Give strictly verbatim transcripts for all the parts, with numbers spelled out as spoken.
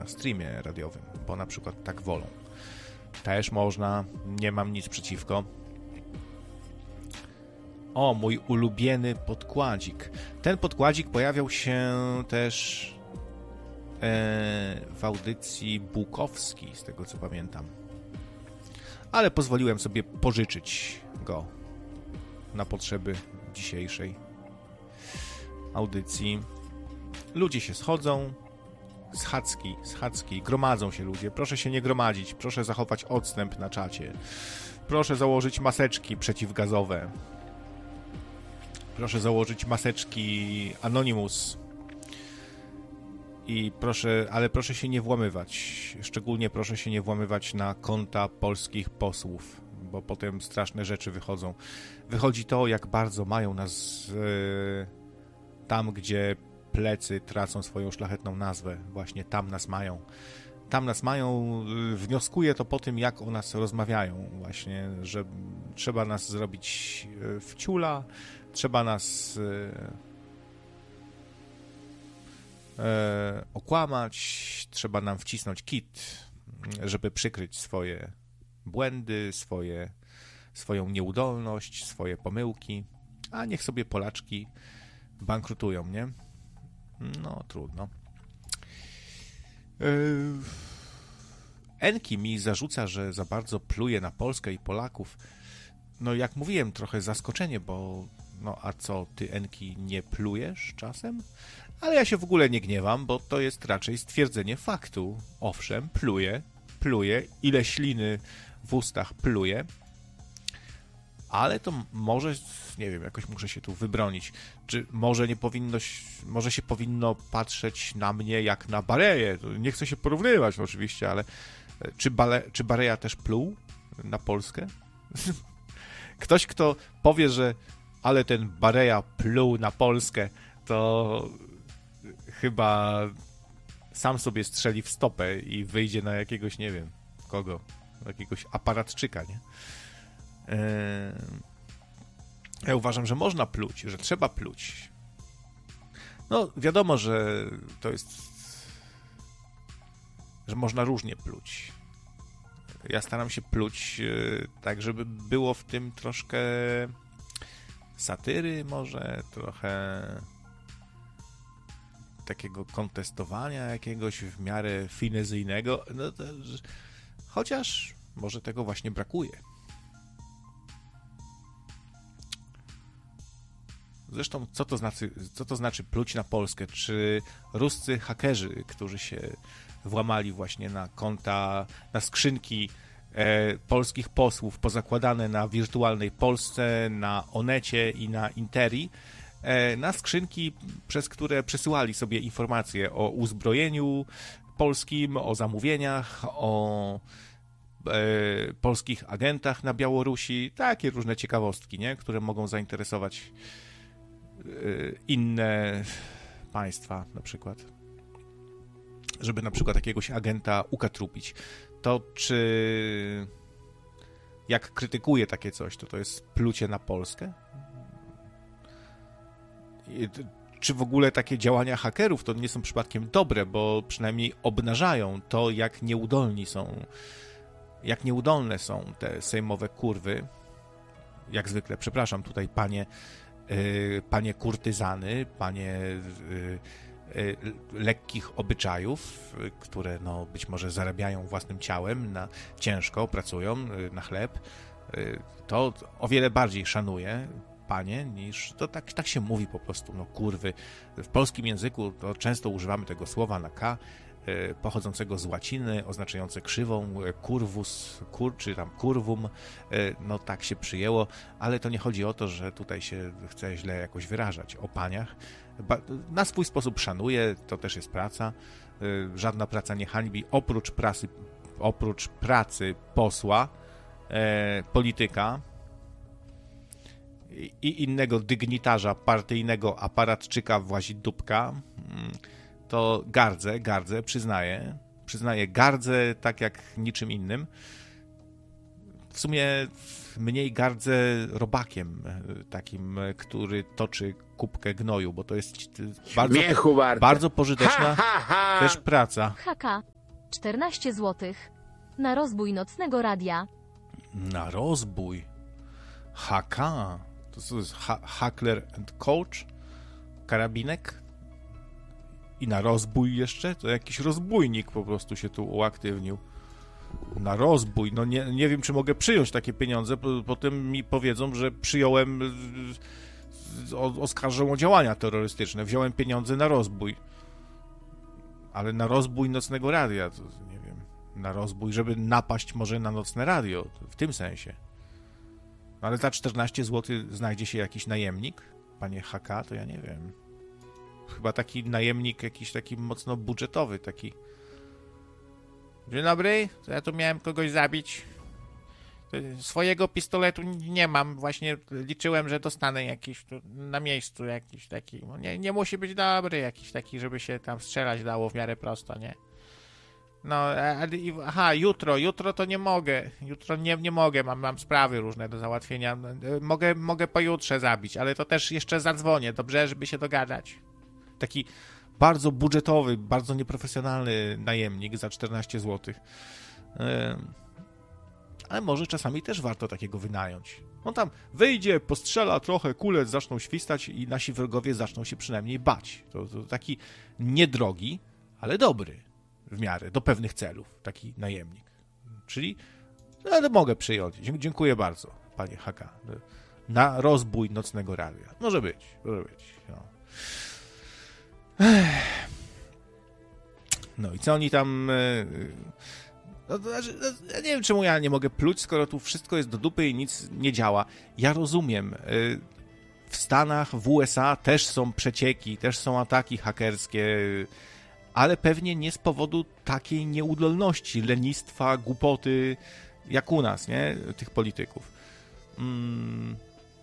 na streamie radiowym, bo na przykład tak wolą. Też można, nie mam nic przeciwko. O, mój ulubiony podkładzik. Ten podkładzik pojawiał się też e, w audycji Bukowski, z tego co pamiętam. Ale pozwoliłem sobie pożyczyć go na potrzeby dzisiejszej audycji. Ludzie się schodzą, schadzki, schadzki, gromadzą się ludzie. Proszę się nie gromadzić, proszę zachować odstęp na czacie. Proszę założyć maseczki przeciwgazowe. Proszę założyć maseczki Anonymous. I proszę, ale proszę się nie włamywać. Szczególnie proszę się nie włamywać na konta polskich posłów, bo potem straszne rzeczy wychodzą. Wychodzi to, jak bardzo mają nas yy, tam, gdzie plecy tracą swoją szlachetną nazwę. Właśnie tam nas mają. Tam nas mają, yy, wnioskuję to po tym, jak o nas rozmawiają. Właśnie, że trzeba nas zrobić yy, w ciula, trzeba nas yy, yy, okłamać, trzeba nam wcisnąć kit, żeby przykryć swoje błędy, swoje, swoją nieudolność, swoje pomyłki, a niech sobie Polaczki bankrutują, nie? No, trudno. Yy... Enki mi zarzuca, że za bardzo pluje na Polskę i Polaków. No, jak mówiłem, trochę zaskoczenie, bo no, a co, ty, Enki, nie plujesz czasem? Ale ja się w ogóle nie gniewam, bo to jest raczej stwierdzenie faktu. Owszem, pluję, pluję, ile śliny w ustach pluję, ale to może, nie wiem, jakoś muszę się tu wybronić. Czy może nie powinno, może się powinno patrzeć na mnie jak na Bareję? Nie chcę się porównywać oczywiście, ale czy, Bale, czy Bareja też pluł na Polskę? Ktoś, kto powie, że ale ten Bareja pluł na Polskę, to chyba sam sobie strzeli w stopę i wyjdzie na jakiegoś, nie wiem, kogo, jakiegoś aparatczyka, nie? Ja uważam, że można pluć, że trzeba pluć. No, wiadomo, że to jest, że można różnie pluć. Ja staram się pluć tak, żeby było w tym troszkę satyry, może trochę takiego kontestowania jakiegoś w miarę finezyjnego, no to, chociaż może tego właśnie brakuje. Zresztą, co to znaczy, co to znaczy pluć na Polskę? Czy ruscy hakerzy, którzy się włamali właśnie na konta, na skrzynki e, polskich posłów pozakładane na wirtualnej Polsce, na Onecie i na Interi, e, na skrzynki, przez które przesyłali sobie informacje o uzbrojeniu polskim, o zamówieniach, o e, polskich agentach na Białorusi, takie różne ciekawostki, nie? Które mogą zainteresować inne państwa na przykład, żeby na przykład jakiegoś agenta ukatrupić, to czy jak krytykuje takie coś, to to jest plucie na Polskę? Czy w ogóle takie działania hakerów to nie są przypadkiem dobre, bo przynajmniej obnażają to, jak nieudolni są, jak nieudolne są te sejmowe kurwy, jak zwykle, przepraszam tutaj panie panie kurtyzany, panie lekkich obyczajów, które no być może zarabiają własnym ciałem, na, ciężko pracują na chleb, to o wiele bardziej szanuję panie niż, to tak, tak się mówi po prostu, no kurwy. W polskim języku to często używamy tego słowa na K, pochodzącego z łaciny, oznaczające krzywą, curvus, kur, czy tam curvum, no tak się przyjęło, ale to nie chodzi o to, że tutaj się chce źle jakoś wyrażać o paniach. Na swój sposób szanuję, to też jest praca, żadna praca nie hańbi, oprócz pracy, oprócz pracy posła, polityka i innego dygnitarza partyjnego aparatczyka włazidupka, to gardzę, gardzę, przyznaję. Przyznaję, gardzę tak jak niczym innym. W sumie mniej gardzę robakiem takim, który toczy kubkę gnoju, bo to jest bardzo, bardzo pożyteczna ha, ha, ha. też praca. Haka. czternaście złotych. Na rozbój nocnego radia. Na rozbój? H K? To co jest ha- Hackler and Coach? Karabinek? I na rozbój jeszcze? To jakiś rozbójnik po prostu się tu uaktywnił. Na rozbój. No nie, nie wiem, czy mogę przyjąć takie pieniądze. Potem mi powiedzą, że przyjąłem, oskarżą o działania terrorystyczne. Wziąłem pieniądze na rozbój. Ale na rozbój nocnego radia, to nie wiem. Na rozbój, żeby napaść może na nocne radio. W tym sensie. Ale za czternaście złotych znajdzie się jakiś najemnik? Panie H K, to ja nie wiem. Chyba taki najemnik jakiś taki mocno budżetowy, taki. Dzień dobry, to ja tu miałem kogoś zabić. Swojego pistoletu nie mam, właśnie liczyłem, że dostanę jakiś tu na miejscu jakiś taki. Nie, nie musi być dobry jakiś taki, żeby się tam strzelać dało w miarę prosto, nie? No, aha, jutro, jutro to nie mogę, jutro nie, nie mogę, mam, mam sprawy różne do załatwienia. Mogę, mogę pojutrze zabić, ale to też jeszcze zadzwonię, dobrze, żeby się dogadać. Taki bardzo budżetowy, bardzo nieprofesjonalny najemnik za czternaście złotych. Ale może czasami też warto takiego wynająć. On tam wyjdzie, postrzela trochę, kule zaczną świstać i nasi wrogowie zaczną się przynajmniej bać. To, to taki niedrogi, ale dobry w miarę, do pewnych celów, taki najemnik. Czyli, no, ale mogę przyjąć. Dziękuję bardzo, panie H K. Na rozbój nocnego radia. Może być, może być. No. No i co oni tam... No, to znaczy, no, ja nie wiem, czemu ja nie mogę pluć, skoro tu wszystko jest do dupy i nic nie działa. Ja rozumiem, w Stanach, w U S A też są przecieki, też są ataki hakerskie, ale pewnie nie z powodu takiej nieudolności, lenistwa, głupoty, jak u nas, nie? Tych polityków. Mm.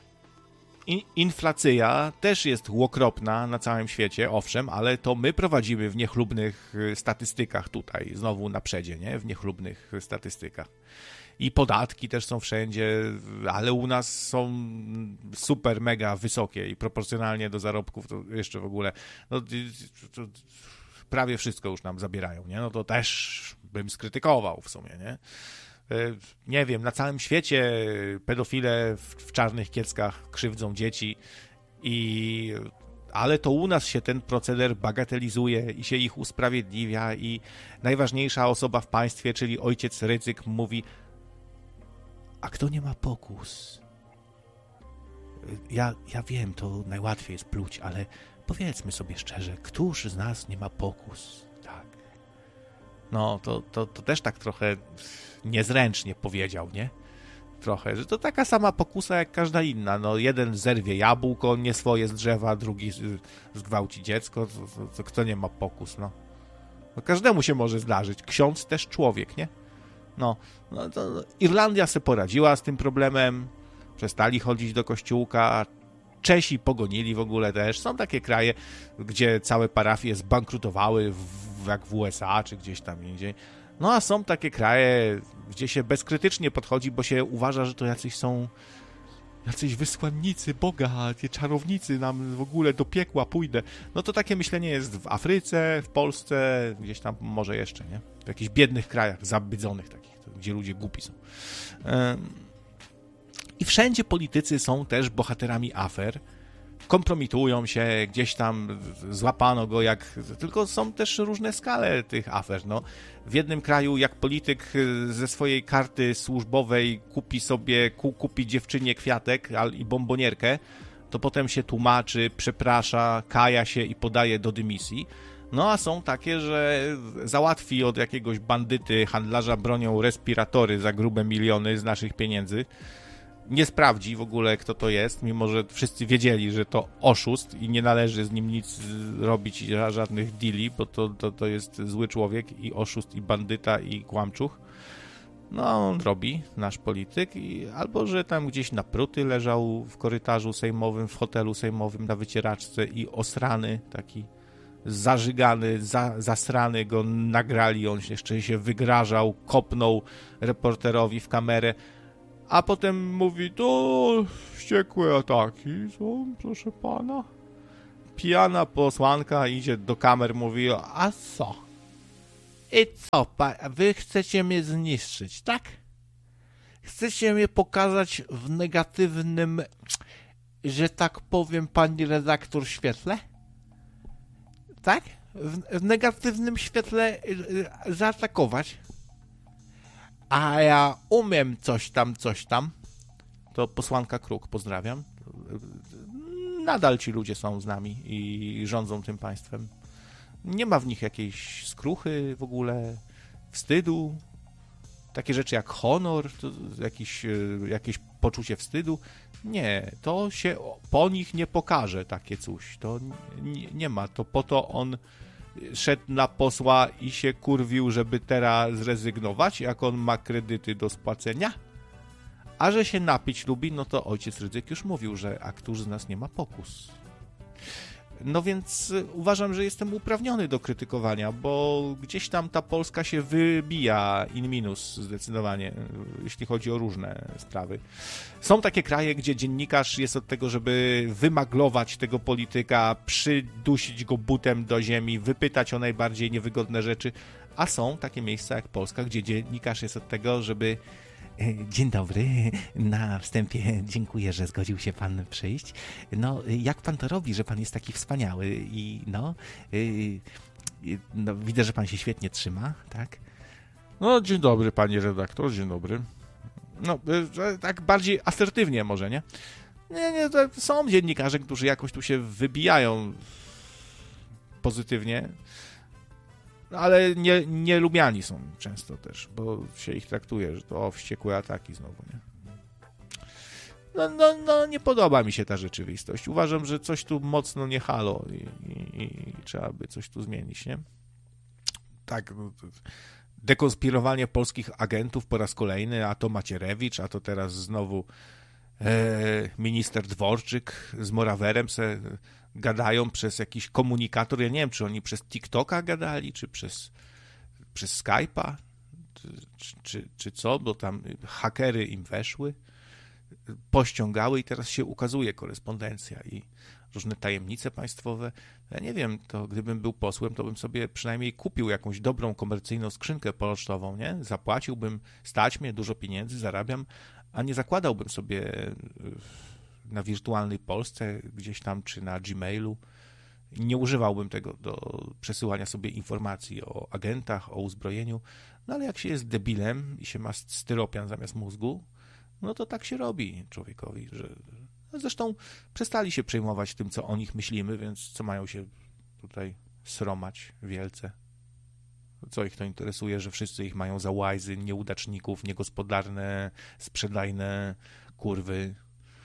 Inflacja też jest okropna na całym świecie, owszem, ale to my prowadzimy w niechlubnych statystykach tutaj, znowu na przedzie, nie? W niechlubnych statystykach. I podatki też są wszędzie, ale u nas są super, mega wysokie i proporcjonalnie do zarobków to jeszcze w ogóle no, to prawie wszystko już nam zabierają, nie? No to też bym skrytykował w sumie, nie? Nie wiem, na całym świecie pedofile w, w czarnych kieckach krzywdzą dzieci, i, ale to u nas się ten proceder bagatelizuje i się ich usprawiedliwia i najważniejsza osoba w państwie, czyli ojciec Rydzyk, mówi: a kto nie ma pokus? Ja, ja wiem, to najłatwiej jest pluć, ale powiedzmy sobie szczerze, któż z nas nie ma pokus? Tak. No, to, to, to też tak trochę niezręcznie powiedział, nie? Trochę, że to taka sama pokusa jak każda inna. No, jeden zerwie jabłko nie swoje z drzewa, drugi zgwałci dziecko. To, to, to kto nie ma pokus, no? No, każdemu się może zdarzyć. Ksiądz też człowiek, nie? No, no to Irlandia sobie poradziła z tym problemem. Przestali chodzić do kościółka. Czesi pogonili w ogóle też. Są takie kraje, gdzie całe parafie zbankrutowały, w, jak w U S A czy gdzieś tam indziej. No a są takie kraje, gdzie się bezkrytycznie podchodzi, bo się uważa, że to jacyś są jacyś wysłannicy Boga, tie czarownicy, nam w ogóle do piekła pójdę. No to takie myślenie jest w Afryce, w Polsce, gdzieś tam może jeszcze, nie? W jakichś biednych krajach, zabydzonych takich, gdzie ludzie głupi są. I wszędzie politycy są też bohaterami afer, kompromitują się, gdzieś tam złapano go, jak... Tylko są też różne skale tych afer, no. W jednym kraju, jak polityk ze swojej karty służbowej kupi sobie, kupi dziewczynie kwiatek i bombonierkę, to potem się tłumaczy, przeprasza, kaja się i podaje do dymisji. No a są takie, że załatwi od jakiegoś bandyty, handlarza bronią respiratory za grube miliony z naszych pieniędzy. Nie sprawdzi w ogóle, kto to jest, mimo że wszyscy wiedzieli, że to oszust i nie należy z nim nic robić, żadnych deali, bo to, to, to jest zły człowiek i oszust, i bandyta, i kłamczuch. No, on robi, nasz polityk, i albo że tam gdzieś na pruty leżał w korytarzu sejmowym, w hotelu sejmowym na wycieraczce i osrany, taki zażygany, za, zasrany, go nagrali, on jeszcze się wygrażał, kopnął reporterowi w kamerę. A potem mówi, to wściekłe ataki są, proszę pana. Pijana posłanka idzie do kamer, mówi, a co? I co, pa, wy chcecie mnie zniszczyć, tak? Chcecie mnie pokazać w negatywnym, że tak powiem, pani redaktor, świetle? Tak? W, w negatywnym świetle zaatakować? A ja umiem coś tam, coś tam. To posłanka Kruk, pozdrawiam. Nadal ci ludzie są z nami i rządzą tym państwem. Nie ma w nich jakiejś skruchy w ogóle, wstydu. Takie rzeczy jak honor, to jakiś, jakieś poczucie wstydu. Nie, to się po nich nie pokaże takie coś. To nie, nie ma. To po to on szedł na posła i się kurwił, żeby teraz zrezygnować, jak on ma kredyty do spłacenia. A że się napić lubi, no to ojciec Rydzyk już mówił, że a któż z nas nie ma pokus. No więc uważam, że jestem uprawniony do krytykowania, bo gdzieś tam ta Polska się wybija in minus zdecydowanie, jeśli chodzi o różne sprawy. Są takie kraje, gdzie dziennikarz jest od tego, żeby wymaglować tego polityka, przydusić go butem do ziemi, wypytać o najbardziej niewygodne rzeczy, a są takie miejsca jak Polska, gdzie dziennikarz jest od tego, żeby... Dzień dobry, na wstępie dziękuję, że zgodził się pan przyjść. No, jak pan to robi, że pan jest taki wspaniały i no, yy, no widzę, że pan się świetnie trzyma, tak? No, dzień dobry, panie redaktor, dzień dobry. No, yy, tak bardziej asertywnie może, nie? Nie, nie, to są dziennikarze, którzy jakoś tu się wybijają pozytywnie. Ale nie, nie lubiani są często też, bo się ich traktuje, że to o, wściekłe ataki znowu, nie? No, no, no, nie podoba mi się ta rzeczywistość. Uważam, że coś tu mocno nie halo i, i, i trzeba by coś tu zmienić, nie? Tak, dekonspirowanie polskich agentów po raz kolejny, a to Macierewicz, a to teraz znowu e, minister Dworczyk z Morawerem se gadają przez jakiś komunikator. Ja nie wiem, czy oni przez TikToka gadali, czy przez, przez Skype'a, czy, czy, czy co, bo tam hakery im weszły, pościągały i teraz się ukazuje korespondencja i różne tajemnice państwowe. Ja nie wiem, to gdybym był posłem, to bym sobie przynajmniej kupił jakąś dobrą komercyjną skrzynkę pocztową, nie? Zapłaciłbym, stać mnie, dużo pieniędzy, zarabiam, a nie zakładałbym sobie na wirtualnej Polsce gdzieś tam, czy na Gmailu. Nie używałbym tego do przesyłania sobie informacji o agentach, o uzbrojeniu, no ale jak się jest debilem i się ma styropian zamiast mózgu, no to tak się robi człowiekowi, że zresztą przestali się przejmować tym, co o nich myślimy, więc co mają się tutaj sromać wielce? Co ich to interesuje, że wszyscy ich mają za łajzy, nieudaczników, niegospodarne, sprzedajne kurwy.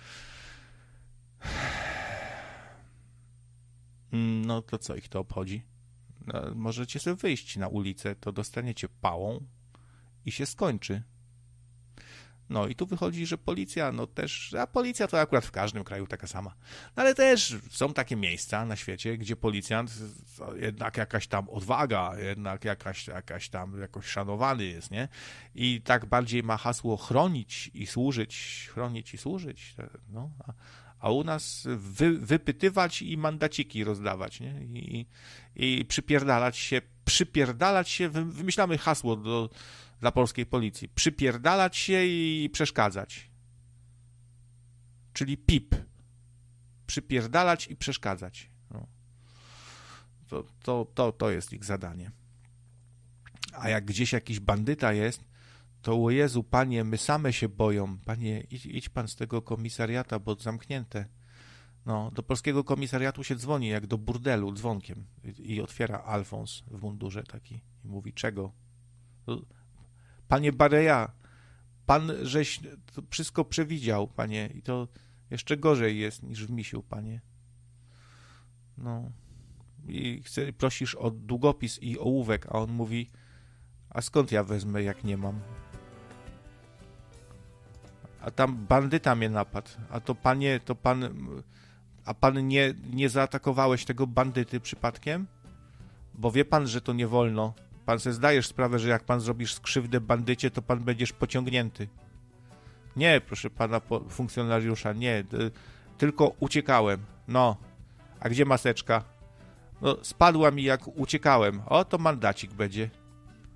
No to co ich to obchodzi? No, możecie sobie wyjść na ulicę, to dostaniecie pałą i się skończy. No i tu wychodzi, że policja, no też, a policja to akurat w każdym kraju taka sama. No ale też są takie miejsca na świecie, gdzie policjant jednak jakaś tam odwaga, jednak jakaś, jakaś tam jakoś szanowany jest, nie? I tak bardziej ma hasło chronić i służyć, chronić i służyć, no. A, a u nas wy, wypytywać i mandaciki rozdawać, nie? I, i przypierdalać się, przypierdalać się, wymyślamy hasło do dla polskiej policji. Przypierdalać się i przeszkadzać. Czyli P I P. Przypierdalać i przeszkadzać. No. To, to, to, to jest ich zadanie. A jak gdzieś jakiś bandyta jest, to o Jezu, panie, my same się boją. Panie, idź, idź pan z tego komisariata, bo zamknięte. No, do polskiego komisariatu się dzwoni, jak do burdelu, dzwonkiem. I, i otwiera Alfons w mundurze taki. I mówi, czego? Panie Bareja, pan żeś to wszystko przewidział, panie, i to jeszcze gorzej jest niż w misiu, panie. No. I chce, prosisz o długopis i ołówek, a on mówi, a skąd ja wezmę, jak nie mam? A tam bandyta mnie napadł, a to panie, to pan, a pan nie, nie zaatakowałeś tego bandyty przypadkiem? Bo wie pan, że to nie wolno. Pan sobie zdajesz sprawę, że jak pan zrobisz skrzywdę bandycie, to pan będziesz pociągnięty. Nie, proszę pana funkcjonariusza, nie, tylko uciekałem. No, a gdzie maseczka? No, spadła mi jak uciekałem. O, to mandacik będzie.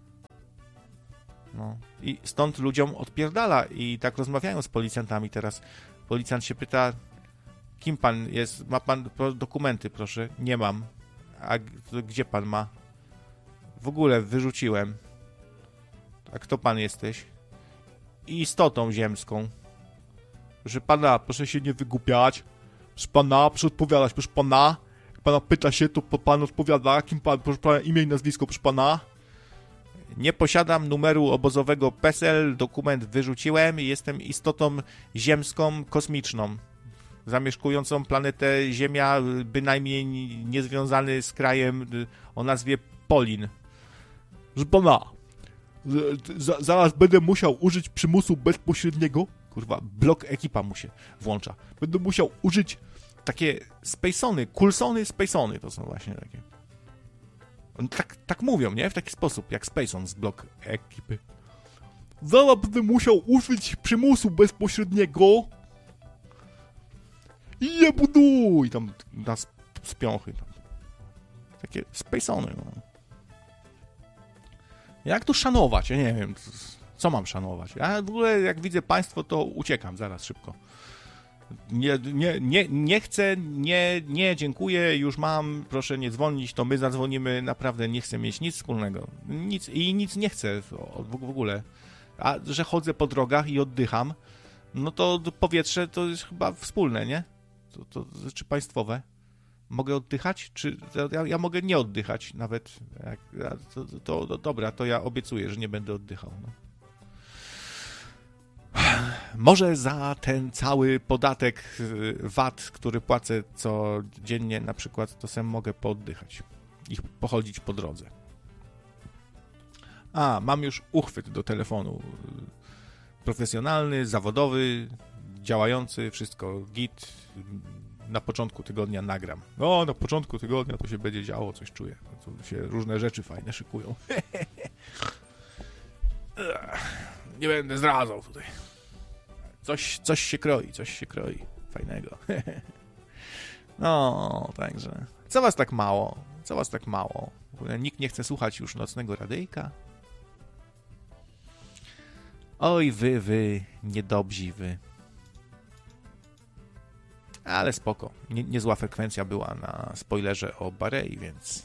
No. I stąd ludziom odpierdala i tak rozmawiają z policjantami teraz. Policjant się pyta, kim pan jest? Ma pan dokumenty, proszę? Nie mam. A gdzie pan ma? W ogóle wyrzuciłem. A kto pan jesteś? Istotą ziemską. Proszę pana, proszę się nie wygłupiać. Proszę pana, proszę odpowiadać, proszę pana. Jak pana pyta się, to pan odpowiada. Kim pan, proszę pana, imię i nazwisko, proszę pana. Nie posiadam numeru obozowego P E S E L, dokument wyrzuciłem i jestem istotą ziemską, kosmiczną, zamieszkującą planetę Ziemia, bynajmniej niezwiązany z krajem o nazwie Polin. Że pana, z- zaraz będę musiał użyć przymusu bezpośredniego. Kurwa, blok ekipa mu się włącza. Będę musiał użyć takie spacony, kulsony, spacony, to są właśnie takie. Tak, tak mówią, nie? W taki sposób, jak Spacon z blok ekipy. Zaraz będę musiał użyć przymusu bezpośredniego. I je buduj! Tam na spiąchy. Tam. Takie Spacony, no. Jak tu szanować? Ja nie wiem, co mam szanować. Ja w ogóle, jak widzę państwo, to uciekam zaraz szybko. Nie, nie, nie, nie chcę, nie, nie, dziękuję, już mam, proszę nie dzwonić, to my zadzwonimy, naprawdę nie chcę mieć nic wspólnego. Nic i nic nie chcę w ogóle. A że chodzę po drogach i oddycham, no to powietrze to jest chyba wspólne, nie? To, to, czy państwowe? Mogę oddychać? Czy ja, ja mogę nie oddychać nawet? Jak, to, to, to dobra, to ja obiecuję, że nie będę oddychał. No. Może za ten cały podatek V A T, który płacę codziennie na przykład, to sam mogę pooddychać i pochodzić po drodze. A, mam już uchwyt do telefonu. Profesjonalny, zawodowy, działający, wszystko git. Na początku tygodnia nagram. No, na początku tygodnia to się będzie działo, coś czuję. To się różne rzeczy fajne szykują. Nie będę zdradzał tutaj. Coś, coś się kroi, coś się kroi fajnego. No, także. Co was tak mało? Co was tak mało? W ogóle nikt nie chce słuchać już nocnego radyjka? Oj, wy, wy, niedobrzy wy. Ale spoko. Nie, niezła frekwencja była na spoilerze o Barei, więc...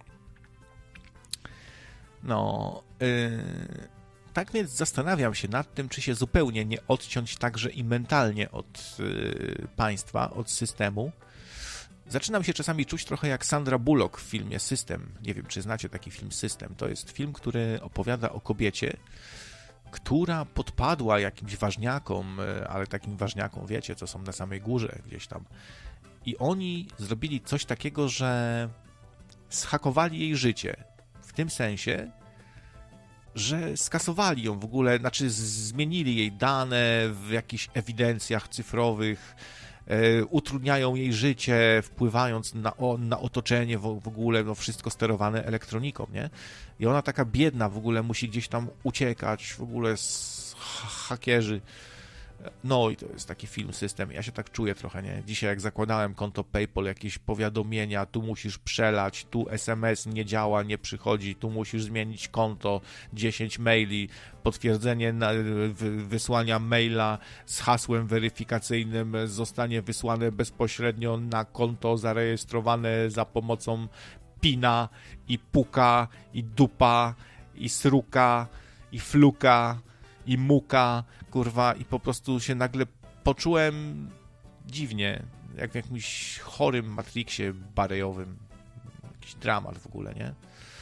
No... Yy... Tak więc zastanawiam się nad tym, czy się zupełnie nie odciąć także i mentalnie od yy, państwa, od systemu. Zaczynam się czasami czuć trochę jak Sandra Bullock w filmie System. Nie wiem, czy znacie taki film System. To jest film, który opowiada o kobiecie, która podpadła jakimś ważniakom, ale takim ważniakom, wiecie, co są na samej górze gdzieś tam. I oni zrobili coś takiego, że zhakowali jej życie. W tym sensie, że skasowali ją w ogóle, znaczy zmienili jej dane w jakichś ewidencjach cyfrowych, e, utrudniają jej życie, wpływając na, o, na otoczenie w, w ogóle, no wszystko sterowane elektroniką, nie? I ona taka biedna w ogóle musi gdzieś tam uciekać, w ogóle z hakierzy. No i to jest taki film System. Ja się tak czuję trochę, nie? Dzisiaj jak zakładałem konto PayPal, jakieś powiadomienia, tu musisz przelać, tu S M S nie działa, nie przychodzi, tu musisz zmienić konto, dziesięć maili, potwierdzenie na, wy, wysłania maila z hasłem weryfikacyjnym zostanie wysłane bezpośrednio na konto zarejestrowane za pomocą pina i puka i dupa i sruka i fluka i muka, kurwa, i po prostu się nagle poczułem dziwnie, jak w jakimś chorym Matrixie barejowym. Jakiś dramat w ogóle, nie?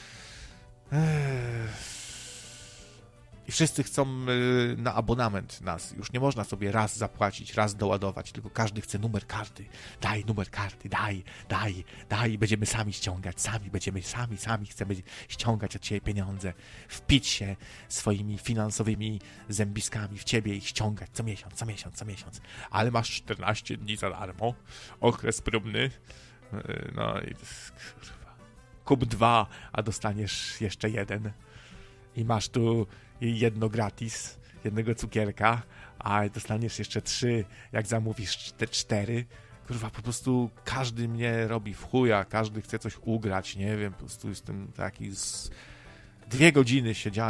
Ech. I wszyscy chcą na abonament nas. Już nie można sobie raz zapłacić, raz doładować, tylko każdy chce numer karty. Daj numer karty, daj, daj, daj. I będziemy sami ściągać, sami będziemy, sami, sami chcemy ściągać od ciebie pieniądze. Wpić się swoimi finansowymi zębiskami w ciebie i ściągać co miesiąc, co miesiąc, co miesiąc. Ale masz czternaście dni za darmo. Okres próbny. No i kurwa. Kup dwa, a dostaniesz jeszcze jeden. I masz tu jedno gratis, jednego cukierka, a dostaniesz jeszcze trzy, jak zamówisz te cztery. Kurwa, po prostu każdy mnie robi w chuja, każdy chce coś ugrać, nie wiem, po prostu jestem taki z... Dwie godziny siedziałem